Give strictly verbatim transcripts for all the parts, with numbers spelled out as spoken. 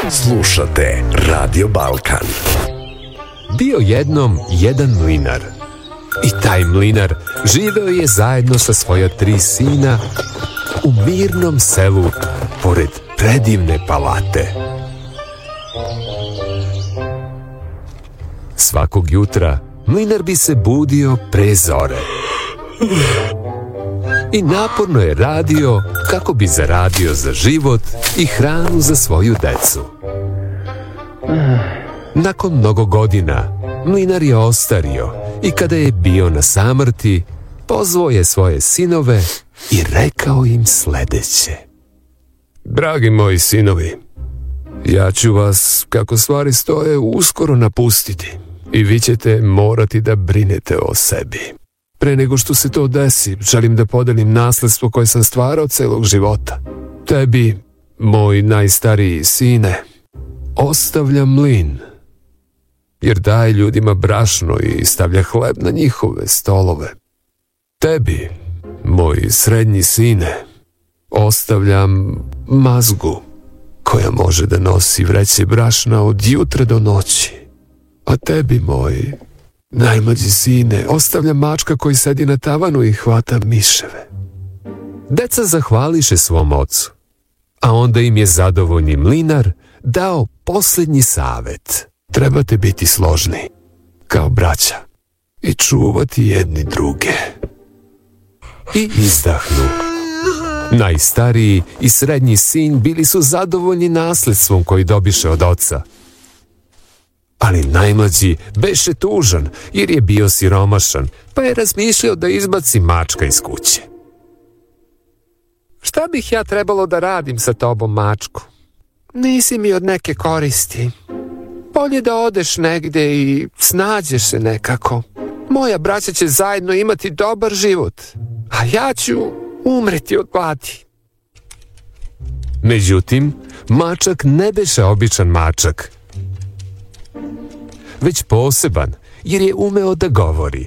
Slušate Radio Balkan. Bio jednom jedan mlinar. I taj mlinar živeo je zajedno sa svoja tri sina u mirnom selu pored predivne palate. Svakog jutra mlinar bi se budio pre zore i naporno je radio kako bi zaradio za život i hranu za svoju decu. Nakon mnogo godina mlinar je ostario i kada je bio na samrti, pozvao je svoje sinove i rekao im sledeće. Dragi moji sinovi, ja ću vas, kako stvari stoje, uskoro napustiti i vi ćete morati da brinete o sebi. Pre nego što se to desi, želim da podelim nasledstvo koje sam stvarao celog života. Tebi, moj najstariji sine, ostavljam mlin, jer daje ljudima brašno i stavlja hleb na njihove stolove. Tebi, moj srednji sine, ostavljam mazgu koja može da nosi vreće brašna od jutra do noći. A tebi, moj najmlađi sine, ostavljam mačka koji sedi na tavanu i hvata miševe. Deca zahvališe svom ocu, a onda im je zadovoljni mlinar dao posljednji savet. Trebate biti složni, kao braća, i čuvati jedni druge. I izdahnu. Najstariji i srednji sin bili su zadovoljni nasledstvom koji dobiše od oca. Ali najmlađi beše tužan jer je bio siromašan, pa je razmišljao da izbaci mačka iz kuće. Šta bih ja trebalo da radim sa tobom, mačku? Nisi mi od neke koristi. Bolje da odeš negde i snađeš se nekako. Moja braća će zajedno imati dobar život, a ja ću umreti od gladi. Međutim, mačak ne beše običan mačak, već poseban, jer je umeo da govori.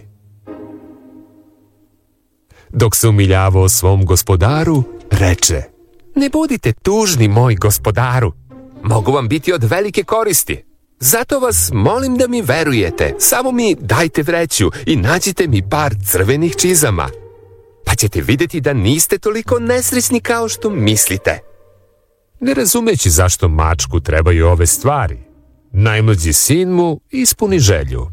Dok se umiljavao svom gospodaru, reče: Ne budite tužni, moj gospodaru. Mogu vam biti od velike koristi. Zato vas molim da mi verujete. Samo mi dajte vreću i nađite mi par crvenih čizama. Pa ćete vidjeti da niste toliko nesrećni kao što mislite. Ne razumeći zašto mačku trebaju ove stvari, najmlađi sin mu ispuni želju.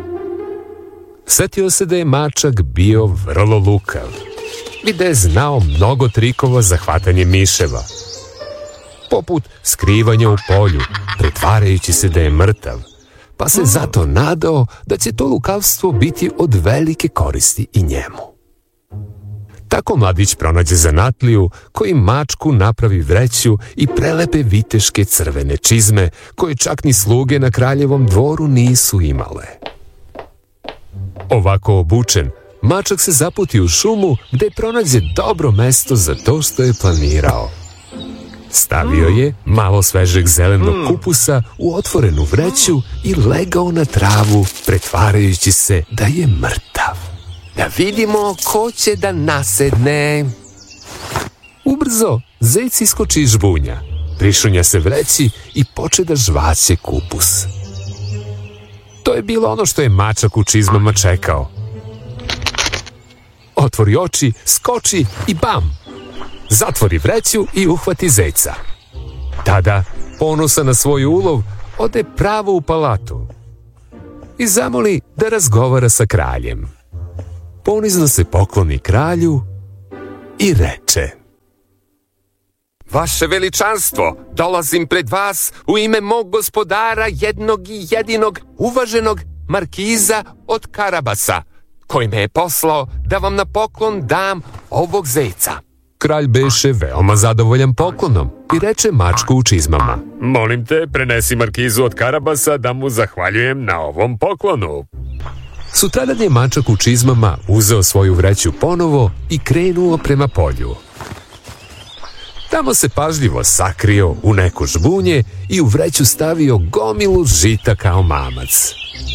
Setio se da je mačak bio vrlo lukav i da je znao mnogo trikova za hvatanje miševa, poput skrivanja u polju, pretvarajući se da je mrtav, pa se zato nadao da će to lukavstvo biti od velike koristi i njemu. Tako mladić pronađe zanatliju koji mačku napravi vreću i prelepe viteške crvene čizme koje čak ni sluge na kraljevom dvoru nisu imale. Ovako obučen, mačak se zaputi u šumu gde pronađe dobro mesto za to što je planirao. Stavio je malo svežeg zelenog kupusa u otvorenu vreću i legao na travu, pretvarajući se da je mrtav. Da vidimo ko će da nasedne. Ubrzo zec iskoči iz žbunja, prišunja se vreći i poče da žvaće kupus. To je bilo ono što je mačak u čizmama čekao. Otvori oči, skoči i bam! Zatvori vreću i uhvati zeca. Tada, ponosan na svoj ulov, ode pravo u palatu i zamoli da razgovara sa kraljem. Ponizno se pokloni kralju i reče: Vaše veličanstvo, dolazim pred vas u ime mog gospodara, jednog i jedinog, uvaženog markiza od Karabasa, koji me je poslao da vam na poklon dam ovog zeca. Kralj beše veoma zadovoljan poklonom i reče mačku u čizmama: Molim te, prenesi markizu od Karabasa da mu zahvaljujem na ovom poklonu. Sutradan je mačak u čizmama uzeo svoju vreću ponovo i krenuo prema polju. Tamo se pažljivo sakrio u neko žbunje i u vreću stavio gomilu žita kao mamac.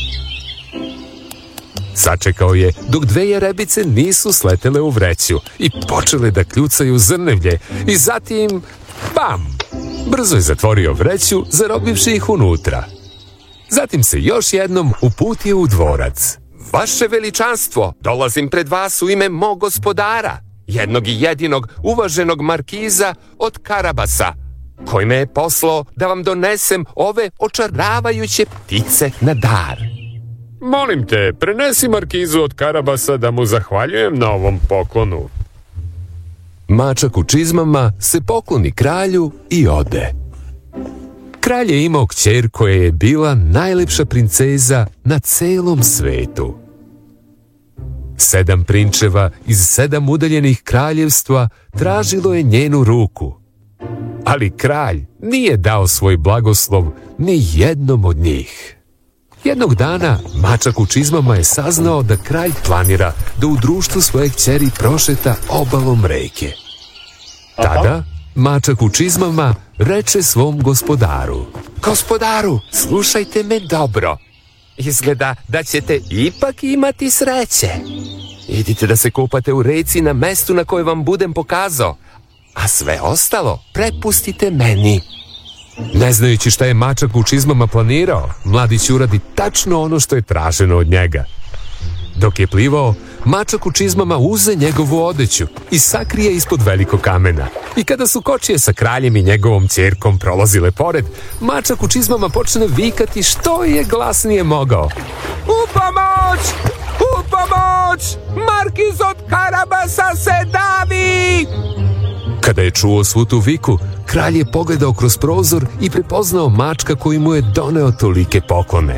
Sačekao je dok dve jarebice nisu sletele u vreću i počele da kljucaju zrnevlje i zatim, bam! Brzo je zatvorio vreću, zarobivši ih unutra. Zatim se još jednom uputio u dvorac. Vaše veličanstvo, dolazim pred vas u ime mog gospodara, jednog i jedinog uvaženog markiza od Karabasa, koji me je poslao da vam donesem ove očaravajuće ptice na dar. Molim te, prenesi markizu od Karabasa da mu zahvaljujem na ovom poklonu. Mačak u čizmama se pokloni kralju i ode. Kralj je imao kćer koja je bila najlepša princeza na celom svetu. Sedam prinčeva iz sedam udaljenih kraljevstva tražilo je njenu ruku. Ali kralj nije dao svoj blagoslov ni jednom od njih. Jednog dana mačak u čizmama je saznao da kralj planira da u društvu svoje kćeri prošeta obalom reke. Tada mačak u čizmama reče svom gospodaru: Gospodaru, slušajte me dobro. Izgleda da ćete ipak imati sreće. Idite da se kupate u reci na mestu na koje vam budem pokazao, a sve ostalo prepustite meni. Ne znajući šta je mačak u čizmama planirao, mladić uradi tačno ono što je traženo od njega. Dok je plivao, mačak u čizmama uze njegovu odeću i sakrije ispod velikog kamena. I kada su kočije sa kraljem i njegovom ćerkom prolazile pored, mačak u čizmama počne vikati što je glasnije mogao: U pomoć! U pomoć! Markiz od Karabasa se davi! Kada je čuo svu tu viku, kralj je pogledao kroz prozor i prepoznao mačka koji mu je doneo tolike poklone.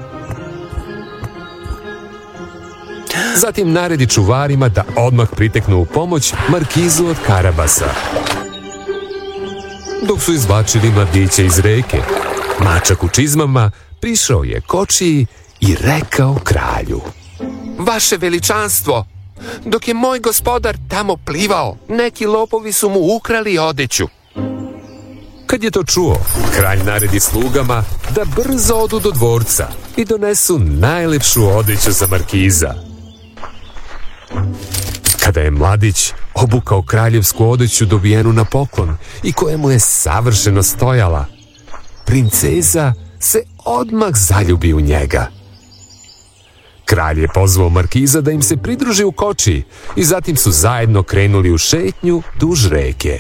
Zatim naredi čuvarima da odmah priteknu u pomoć markizu od Karabasa. Dok su izvlačili mladića iz reke, mačak u čizmama prišao je kočiji i rekao kralju: Vaše veličanstvo, dok je moj gospodar tamo plivao, neki lopovi su mu ukrali odeću. Kad je to čuo, kralj naredi slugama da brzo odu do dvorca i donesu najlepšu odeću za markiza. Kada je mladić obukao kraljevsku odeću dobijenu na poklon i koja mu je savršeno stojala, princeza se odmah zaljubi u njega. Kralj je pozvao markiza da im se pridruži u kočiji i zatim su zajedno krenuli u šetnju duž reke.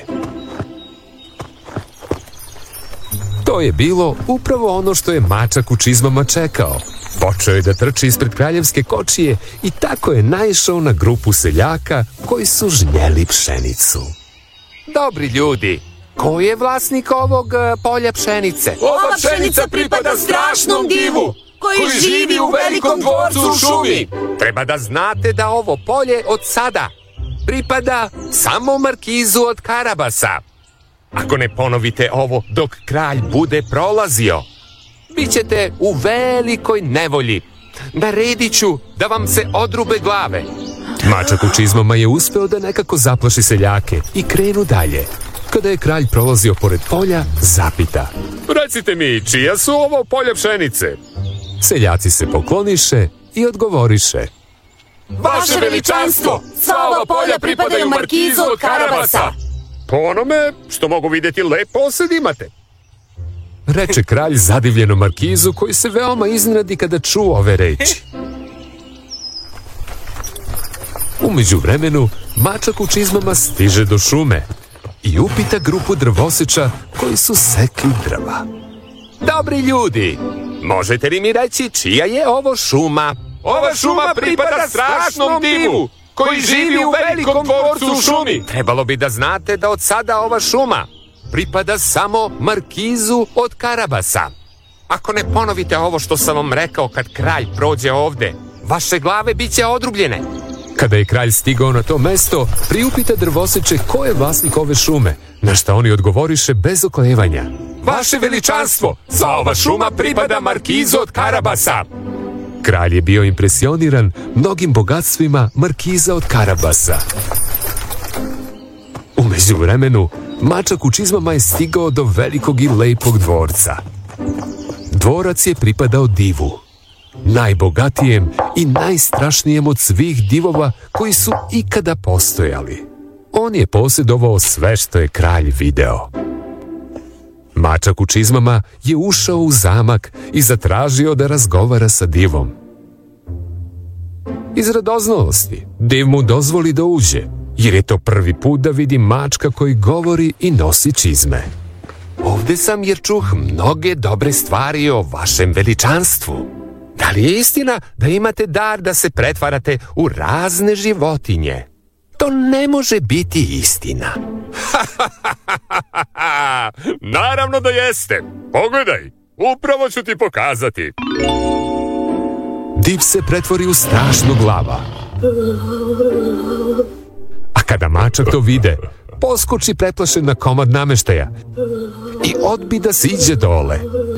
To je bilo upravo ono što je mačak u čizmama čekao. Počeo je da trči ispred kraljevske kočije i tako je naišao na grupu seljaka koji su žnjeli pšenicu. Dobri ljudi, ko je vlasnik ovog uh, polja pšenice? Ova pšenica pripada strašnom divu koji, koji živi u velikom dvorcu u šumi. Treba da znate da ovo polje od sada pripada samo markizu od Karabasa. Ako ne ponovite ovo dok kralj bude prolazio, bit ćete u velikoj nevolji. Naredit ću da vam se odrube glave. Mačak u čizmama je uspeo da nekako zaplaši seljake i krenu dalje. Kada je kralj prolazio pored polja, zapita: Recite mi, čija su ovo polja pšenice? Seljaci se pokloniše i odgovoriše: Vaše veličanstvo, sva ova polja pripadaju markizu od Karabasa. Po onome što mogu vidjeti, lep posed imate, reče kralj zadivljeno markizu, koji se veoma iznenadi kada čuo ove reči. U međuvremenu, mačak u čizmama stiže do šume i upita grupu drvoseča koji su sekli drva: Dobri ljudi, možete li mi reći čija je ovo šuma? Ova šuma pripada strašnom divu koji živi u velikom dvorcu u šumi. Trebalo bi da znate da od sada ova šuma pripada samo markizu od Karabasa. Ako ne ponovite ovo što sam vam rekao kad kralj prođe ovde, vaše glave bit će odrubljene. Kada je kralj stigao na to mesto, priupita drvoseče ko je vlasnik ove šume, na šta oni odgovoriše bez oklevanja: Vaše veličanstvo, sva ova šuma pripada markizu od Karabasa. Kralj je bio impresioniran mnogim bogatstvima markiza od Karabasa. U međuvremenu, mačak u čizmama je stigao do velikog i lepog dvorca. Dvorac je pripadao divu, najbogatijem i najstrašnijem od svih divova koji su ikada postojali. On je posjedovao sve što je kralj video. Mačak u čizmama je ušao u zamak i zatražio da razgovara sa divom. Iz radoznalosti div mu dozvoli da uđe, jer je to prvi put da vidi mačka koji govori i nosi čizme. Ovde sam jer čuh mnoge dobre stvari o vašem veličanstvu. Da li je istina da imate dar da se pretvarate u razne životinje? To ne može biti istina. Naravno da jeste. Pogledaj, upravo ću ti pokazati. Div se pretvori u strašnog lava. A kada mačak to vide, poskoči preplašen na komad nameštaja i odbi da siđe dole.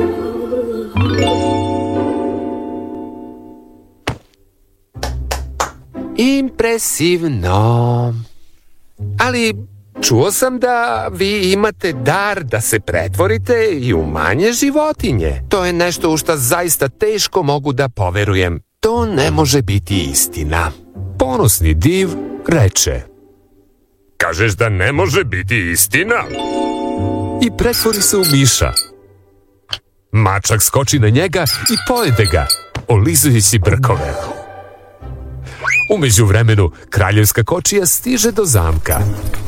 Impresivno. Ali čuo sam da vi imate dar da se pretvorite i u manje životinje. To je nešto u šta zaista teško mogu da poverujem. To ne može biti istina. Ponosni div reče: Kažeš da ne može biti istina? I pretvori se u miša. Mačak skoči na njega i pojede ga, olizujući brkove. U međuvremenu, kraljevska kočija stiže do zamka.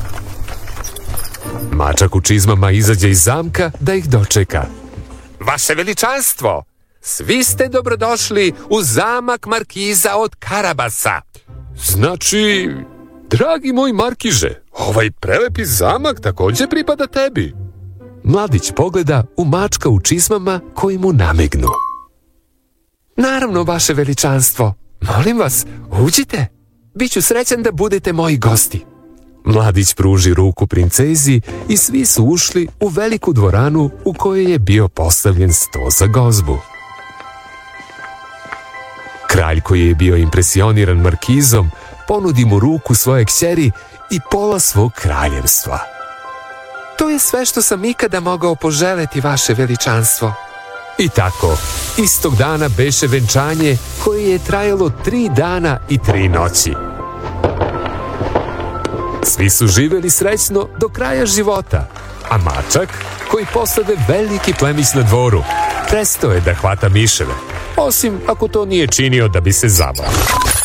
Mačak u čizmama izađe iz zamka da ih dočeka. Vaše veličanstvo, svi ste dobrodošli u zamak markiza od Karabasa. Znači, dragi moj Markiže, ovaj prelepi zamak također pripada tebi. Mladić pogleda u mačka u čizmama koji mu namignu. Naravno, vaše veličanstvo. Molim vas, uđite. Biću srećan da budete moji gosti. Mladić pruži ruku princezi i svi su ušli u veliku dvoranu u kojoj je bio postavljen sto za gozbu. Kralj, koji je bio impresioniran markizom, ponudi mu ruku svoje kćeri i pola svog kraljevstva. To je sve što sam ikada mogao poželeti, vaše veličanstvo. I tako, istog dana beše venčanje koje je trajalo tri dana i tri noći. Svi su živjeli srećno do kraja života, a mačak, koji postade veliki plemić na dvoru, prestao je da hvata miševe, osim ako to nije činio da bi se zabavio.